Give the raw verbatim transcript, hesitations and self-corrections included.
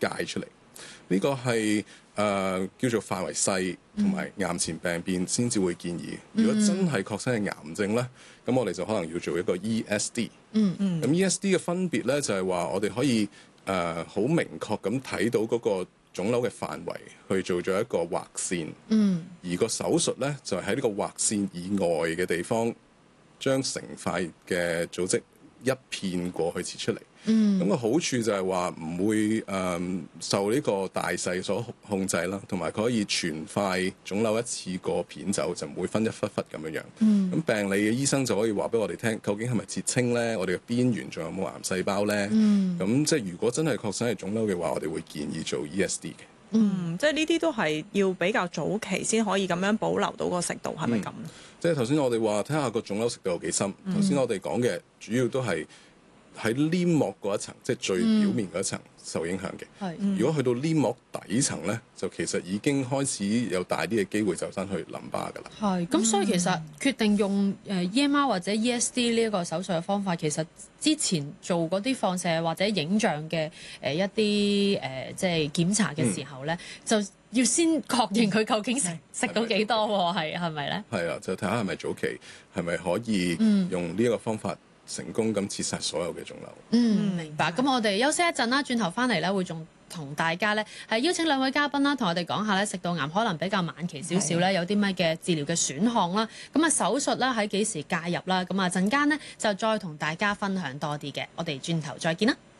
界出嚟。呢、這個係誒、呃、叫做範圍細同埋癌前病變先至會建議。如果真係確診係癌症咧，咁我哋就可能要做一個 E S D。 嗯嗯。 咁 E S D 嘅分別咧就係、是、話我哋可以誒好、呃、明確咁睇到嗰個腫瘤嘅範圍，去做咗一個劃線。 嗯。 而個手術咧就係喺呢個劃線以外嘅地方，將成塊嘅組織一片過去切出嚟。嗯，咁個好處就係話唔會誒、嗯、受呢個大細所控制啦，同埋佢可以全塊腫瘤一次過片走，就唔會分一忽忽咁樣樣。嗯，咁病理嘅醫生就可以話俾我哋聽，究竟係咪切清咧？我哋嘅邊緣仲有冇癌細胞咧？嗯，咁即係如果真係確診係腫瘤嘅話，我哋會建議做 E S D 嘅。 嗯，即係呢啲都係要比較早期先可以咁樣保留到個食道，係咪咁？ 即係頭先我哋話睇下個腫瘤食道有幾深。頭先、嗯、我哋講嘅主要都係喺黏膜嗰一層，即係最表面嗰一層受影響嘅。係、嗯，如果去到黏膜底層咧，就其實已經開始有大啲嘅機會走翻去淋巴㗎啦。係， 咁所以其實決定用誒 E M R 或者 E S D 呢一個手術嘅方法，其實之前做嗰啲放射或者影像嘅誒一啲誒即係檢查嘅時候咧，嗯、就要先確認佢究竟食食到幾多喎？係係咪咧？ 係啊，就睇下係咪早期，係咪可以用呢一個方法成功咁切晒所有嘅腫瘤。 嗯，明白。咁我哋休息一陣啦，轉頭翻嚟咧會仲同大家咧係邀請兩位嘉賓啦，同我哋講下咧食道癌可能比較晚期少少咧，有啲咩嘅治療嘅選項啦。咁啊手術啦喺幾時介入啦？咁啊陣間咧就再同大家分享多啲嘅。我哋轉頭再見啦。